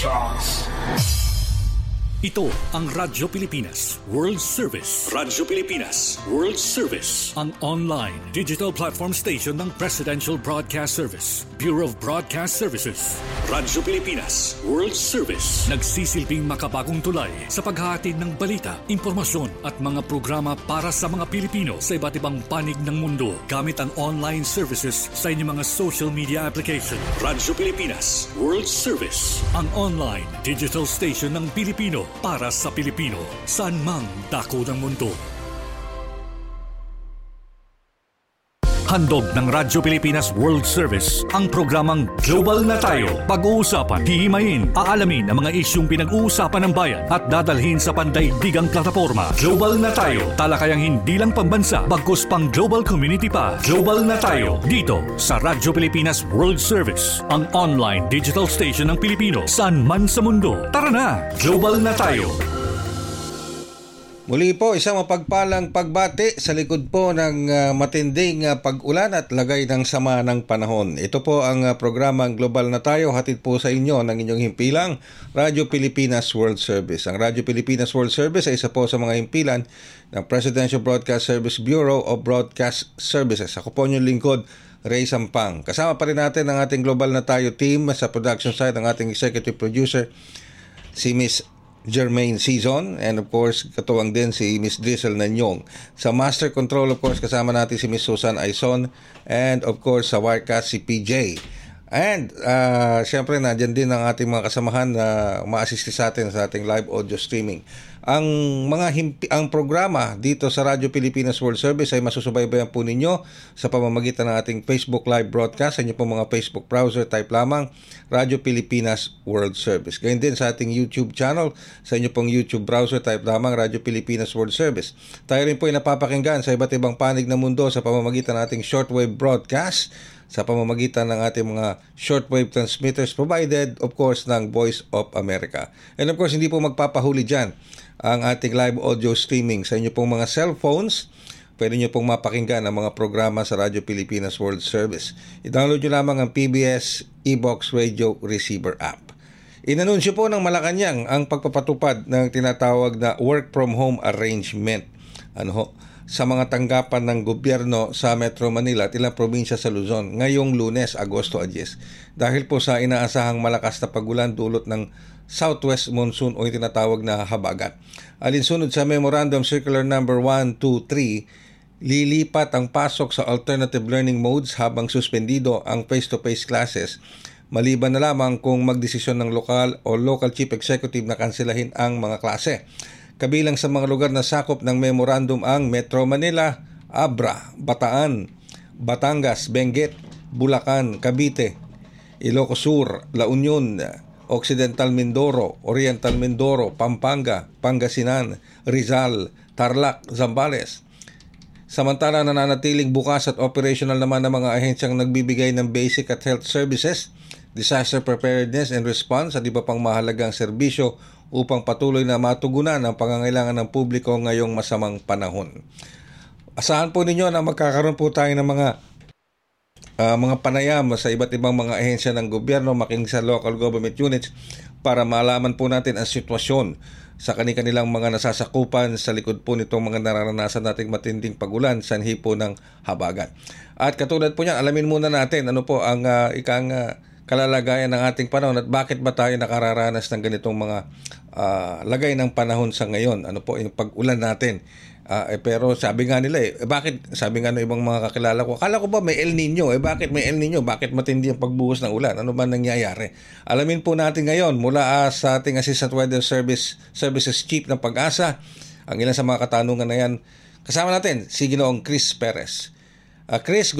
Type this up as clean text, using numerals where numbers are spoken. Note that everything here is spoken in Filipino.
Charles. Ito ang Radyo Pilipinas World Service. Radyo Pilipinas World Service. Ang online digital platform station ng Presidential Broadcast Service, Bureau of Broadcast Services. Radyo Pilipinas World Service. Nagsisilbing makabagong tulay sa paghahatid ng balita, impormasyon at mga programa para sa mga Pilipino sa iba't ibang panig ng mundo gamit ang online services sa inyong mga social media application. Radyo Pilipinas World Service. Ang online digital station ng Pilipino para sa Pilipino, saan mang dako ng mundo. Handog ng Radyo Pilipinas World Service ang programang Global na Tayo. Pag-uusapan, hihimayin, aalamin ang mga isyung pinag-uusapan ng bayan at dadalhin sa pandaigdigang plataforma. Global na Tayo, talakayang hindi lang pambansa, bagkus pang global community pa. Global na Tayo, dito sa Radyo Pilipinas World Service, ang online digital station ng Pilipino, saan man sa mundo. Tara na, Global na Tayo. Muli po, isang mapagpalang pagbati sa likod po ng matinding pag-ulan at lagay ng sama ng panahon. Ito po ang programang Global na Tayo, hatid po sa inyo ng inyong himpilang Radyo Pilipinas World Service. Ang Radyo Pilipinas World Service ay isa po sa mga himpilan ng Presidential Broadcast Service Bureau of Broadcast Services. Ako po inyong lingkod, Ray Sampang. Kasama pa rin natin ang ating Global na Tayo team sa production side, ang ating executive producer, si Miss Jermaine Season, and of course katuwang din si Miss Drizzle Nanyong. Sa Master Control, of course, kasama natin si Miss Susan Aison, and of course sa Wirecast si PJ. And syempre nandiyan din ang ating mga kasamahan na ma-assist sa atin sa ating live audio streaming. Ang programa dito sa Radyo Pilipinas World Service ay masusubaybayan po ninyo sa pamamagitan ng ating Facebook live broadcast. Sa inyo po mga Facebook browser, type lamang Radyo Pilipinas World Service. Gayun din sa ating YouTube channel, sa inyo pong YouTube browser, type lamang Radyo Pilipinas World Service. Tayo rin po ay napapakinggan sa iba't ibang panig ng mundo sa pamamagitan ng ating shortwave broadcast, sa pamamagitan ng ating mga shortwave transmitters provided, of course, ng Voice of America. And of course, hindi po magpapahuli dyan ang ating live audio streaming sa inyo pong mga cellphones. Pwede nyo pong mapakinggan ang mga programa sa Radyo Pilipinas World Service. I-download nyo lamang ang PBS eBox Radio Receiver app. Inanunsyo po ng Malacanang ang pagpapatupad ng tinatawag na work from home arrangement sa mga tanggapan ng gobyerno sa Metro Manila at ilang probinsya sa Luzon ngayong Lunes, Agosto 10. Dahil po sa inaasahang malakas na pagulan dulot ng southwest monsoon o yung tinatawag na habagat. Alinsunod sa Memorandum Circular Number 123, lilipat ang pasok sa alternative learning modes habang suspendido ang face-to-face classes, maliban na lamang kung magdesisyon ng lokal o local chief executive na kanselahin ang mga klase. Kabilang sa mga lugar na sakop ng memorandum ang Metro Manila, Abra, Bataan, Batangas, Benguet, Bulacan, Cavite, Ilocos Sur, La Union, Occidental Mindoro, Oriental Mindoro, Pampanga, Pangasinan, Rizal, Tarlac, Zambales. Samantala, nananatiling bukas at operational naman ng mga ahensyang nagbibigay ng basic at health services, disaster preparedness and response at iba pang mahalagang serbisyo upang patuloy na matugunan ang pangangailangan ng publiko ngayong masamang panahon. Asahan po ninyo na magkakaroon po tayo ng mga panayam sa iba't ibang mga ahensya ng gobyerno, makinig sa local government units para malaman po natin ang sitwasyon sa kanilang mga nasasakupan sa likod po nitong mga nararanasan nating matinding pagulan sanhi po ng habagat. At katulad po niyan, alamin muna natin ano po ang kalalagayan ng ating panahon at bakit ba tayo nakararanas ng ganitong mga lagay ng panahon sa ngayon. Ano po yung pag-ulan natin. Pero sabi nga nila bakit, sabi nga ng ibang mga kakilala ko, akala ko ba may El Nino? Bakit may El Nino? Bakit matindi ang pagbuhos ng ulan? Ano ba nangyayari? Alamin po natin ngayon mula sa ating Assistant Weather Services Chief ng Pag-asa ang ilan sa mga katanungan na yan. Kasama natin si Ginoong Chris Perez. Chris,